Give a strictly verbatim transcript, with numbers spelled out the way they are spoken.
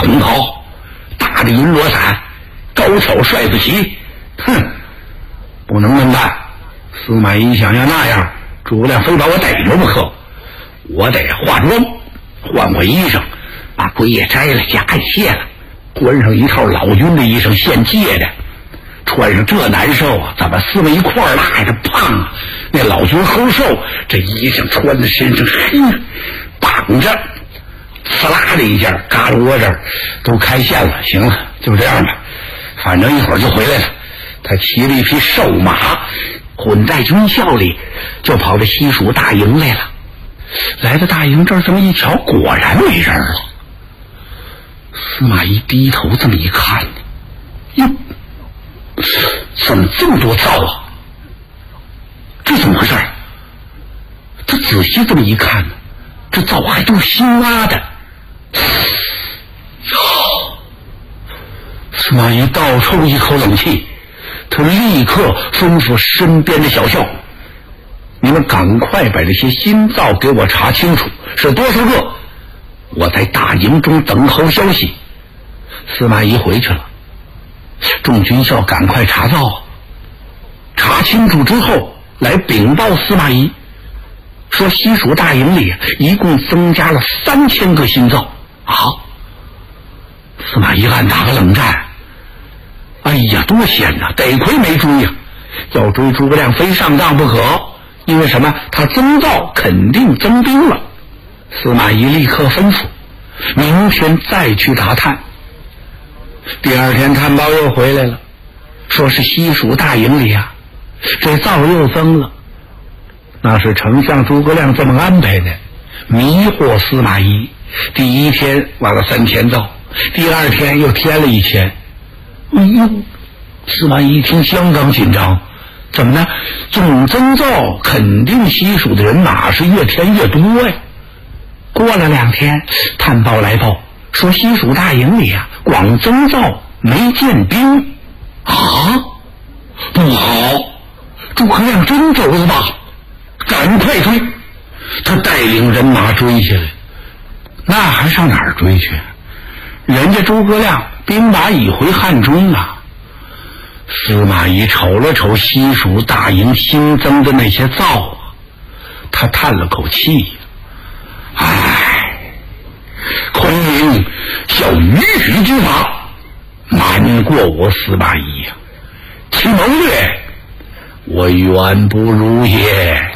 龙袍，大的云罗伞，高挑帅不齐。哼，不能那么办。司马懿想要那样，诸葛亮非把我逮着不可。我得化妆，换换衣裳，把盔也摘了，甲也卸了，换上一套老军的衣裳，现借的。穿上这难受啊！怎么四么一块拉着胖啊？那老军齁瘦，这衣裳穿在身上，嘿，绑着，呲啦的一下，嘎吱窝这儿都开线了。行了，就这样吧，反正一会儿就回来了。他骑了一匹瘦马，混在军校里，就跑到西蜀大营来了。来到大营这儿，这么一瞧，果然没人了。司马懿低头这么一看，哟，怎么这么多灶啊？这怎么回事？他仔细这么一看呢，这灶还都是新挖的。司马懿倒抽一口冷气，他立刻吩咐身边的小校：“你们赶快把这些新灶给我查清楚，是多少个？我在大营中等候消息。”司马懿回去了，众军校赶快查灶，查清楚之后来禀报司马懿，说西蜀大营里一共增加了三千个新灶啊！司马懿暗打个冷战，哎呀，多险呐！得亏没追呀，要追诸葛亮非上当不可。因为什么？他增灶肯定增兵了。司马懿立刻吩咐，明天再去查探。第二天探报又回来了，说是西蜀大营里啊，这灶又增了。那是丞相诸葛亮这么安排的，迷惑司马懿。第一天挖了三千灶，第二天又添了一千。哎呦，司马懿一听相当紧张，怎么呢？总增灶肯定西蜀的人马是越添越多呀。过了两天，探报来报说西蜀大营里啊，光增灶没见兵啊！不好，诸葛亮真走了吧？赶快追！他带领人马追下来，那还上哪儿追去？人家诸葛亮兵马已回汉中啊！司马懿瞅了瞅西蜀大营新增的那些灶啊，他叹了口气，唉，孔明效迂许之法，瞒过我司马懿呀，其谋略我远不如也。